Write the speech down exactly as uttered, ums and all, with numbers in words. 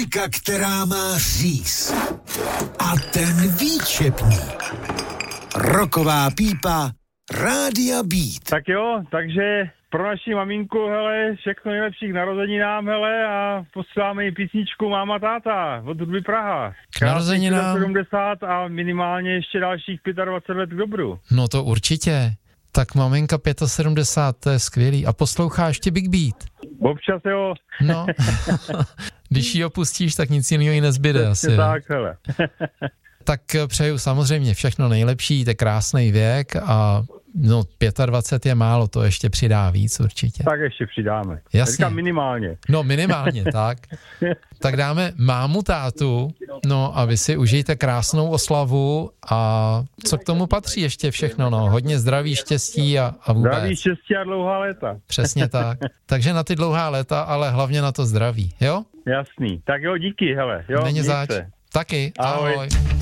Maminka, která má říz. A ten výčepník. Roková pípa Rádia Beat. Tak jo, takže pro naši maminku, hele, všechno nejlepší k narozeninám, hele, a posíláme jí písničku Máma táta od hudby Praha. K narozeninám? sedmdesát a minimálně ještě dalších dvacet pět let k dobru. No to určitě. Tak maminka sedmdesát pět, to je skvělý. A poslouchá ještě Big Beat. Občas jo. No, když ji opustíš, tak nic jiného jí nezbyde asi. Tak, hele. Tak přeju samozřejmě všechno nejlepší, to je krásný věk a no dvacet pět je málo, to ještě přidá víc určitě. Tak ještě přidáme. Jasně. Říkám minimálně. No minimálně, tak. Tak dáme mámu tátu, no a vy si užijte krásnou oslavu a co k tomu patří ještě všechno, no hodně zdraví, štěstí a, a vůbec. Zdraví, štěstí a dlouhá léta. Přesně tak. Takže na ty dlouhá léta, ale hlavně na to zdraví, jo? Jasný. Tak jo, díky, hele. Jo, Není zač. Taky, ahoj. ahoj.